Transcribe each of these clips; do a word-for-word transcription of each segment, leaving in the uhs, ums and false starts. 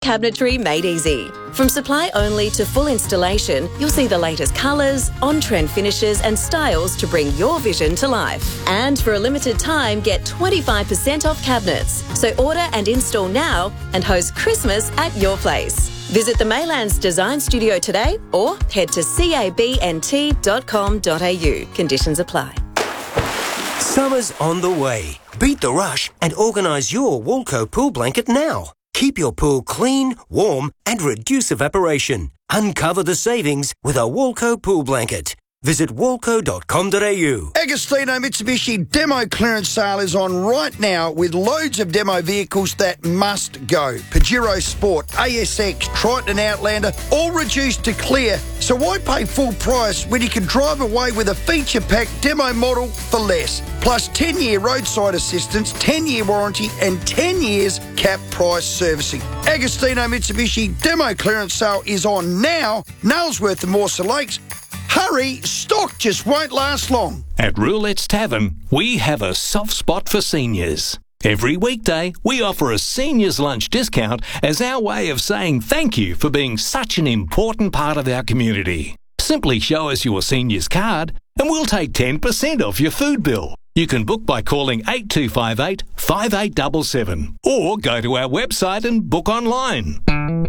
cabinetry made easy. From supply only to full installation, you'll see the latest colours, on-trend finishes and styles to bring your vision to life. And for a limited time, get twenty-five percent off cabinets. So order and install now and host Christmas at your place. Visit the Maylands Design Studio today or head to cabnt dot com dot a u. Conditions apply. Summer's on the way. Beat the rush and organise your Walco pool blanket now. Keep your pool clean, warm and reduce evaporation. Uncover the savings with a Walco pool blanket. Visit walco dot com dot a u. Agostino Mitsubishi demo clearance sale is on right now with loads of demo vehicles that must go. Pajero Sport, A S X, Triton and Outlander, all reduced to clear. So why pay full price when you can drive away with a feature-packed demo model for less? Plus ten-year roadside assistance, ten-year warranty and ten years cap price servicing. Agostino Mitsubishi demo clearance sale is on now. Nailsworth and Morse Lakes. Hurry, stock just won't last long. At Roulette's Tavern, we have a soft spot for seniors. Every weekday, we offer a seniors lunch discount as our way of saying thank you for being such an important part of our community. Simply show us your seniors card and we'll take ten percent off your food bill. You can book by calling eight two five eight, five eight seven seven or go to our website and book online.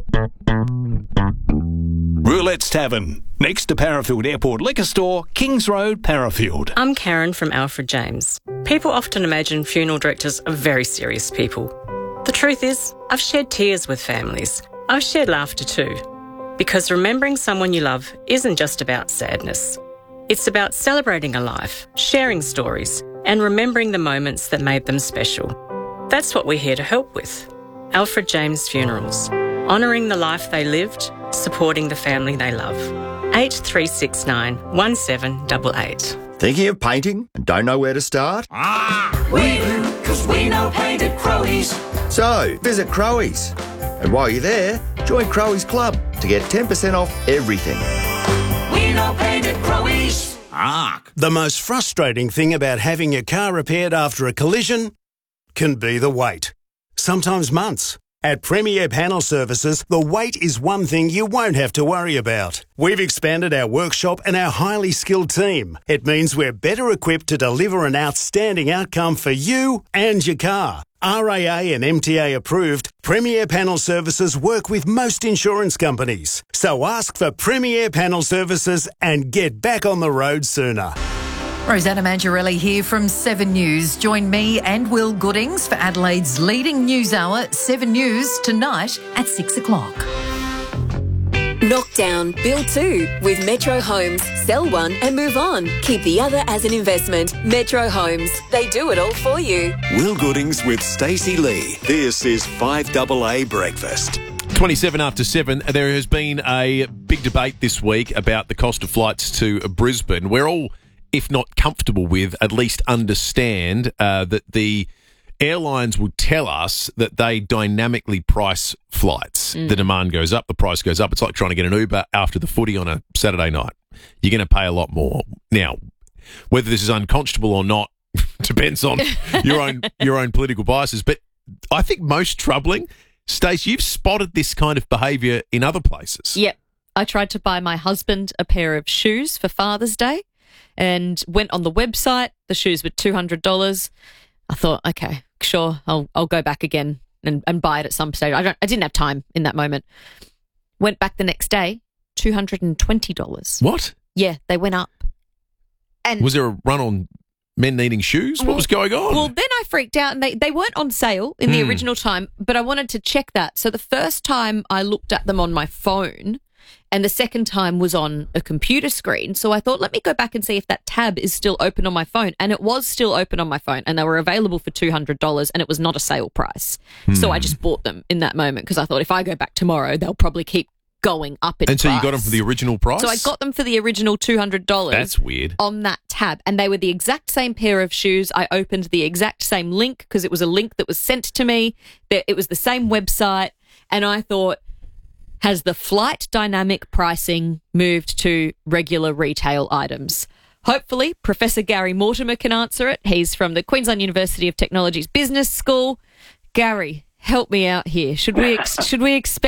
Roulette's Tavern, next to Parafield Airport Liquor Store, Kings Road, Parafield. I'm Karen from Alfred James. People often imagine funeral directors are very serious people. The truth is, I've shed tears with families. I've shared laughter too. Because remembering someone you love isn't just about sadness. It's about celebrating a life, sharing stories, and remembering the moments that made them special. That's what we're here to help with. Alfred James Funerals. Honouring the life they lived, supporting the family they love. eight three six nine, one seven eight eight. Thinking of painting and don't know where to start? Ah, we do, because we know paint at Crowies. So, visit Crowies. And while you're there, join Crowies Club to get ten percent off everything. We know paint at Crowies. Ark. The most frustrating thing about having your car repaired after a collision can be the wait. Sometimes months. At Premier Panel Services, the wait is one thing you won't have to worry about. We've expanded our workshop and our highly skilled team. It means we're better equipped to deliver an outstanding outcome for you and your car. R A A and M T A approved, Premier Panel Services work with most insurance companies. So ask for Premier Panel Services and get back on the road sooner. Rosanna Mangiarelli here from Seven News. Join me and Will Goodings for Adelaide's leading news hour, Seven News, tonight at six o'clock. Knock down, build two with Metro Homes. Sell one and move on. Keep the other as an investment. Metro Homes. They do it all for you. Will Goodings with Stacey Lee. This is five A A Breakfast. twenty-seven after seven, there has been a big debate this week about the cost of flights to Brisbane. We're all, if not comfortable with, at least understand uh, that the airlines will tell us that they dynamically price flights. Mm. The demand goes up, the price goes up. It's like trying to get an Uber after the footy on a Saturday night. You're going to pay a lot more. Now, whether this is unconscionable or not depends on your own your own political biases. But I think most troubling, Stace, you've spotted this kind of behaviour in other places. Yep. I tried to buy my husband a pair of shoes for Father's Day and went on the website. The shoes were two hundred dollars. I thought, okay, sure, I'll I'll go back again and, and buy it at some stage. I don't I didn't have time in that moment. Went back the next day, two hundred twenty dollars. What? Yeah, they went up. And was there a run on men needing shoes? What well, was going on? Well, then I freaked out and they, they weren't on sale in the mm. original time, but I wanted to check that. So the first time I looked at them on my phone and the second time was on a computer screen. So I thought, let me go back and see if that tab is still open on my phone. And it was still open on my phone and they were available for two hundred dollars and it was not a sale price. Mm. So I just bought them in that moment because I thought if I go back tomorrow, they'll probably keep going up in And so price. you got them for the original price? So I got them for the original two hundred dollars. That's weird. On that tab. And they were the exact same pair of shoes. I opened the exact same link because it was a link that was sent to me. It was the same website. And I thought, has the flight dynamic pricing moved to regular retail items? Hopefully, Professor Gary Mortimer can answer it. He's from the Queensland University of Technology's Business School. Gary, help me out here. Should we ex- should we expect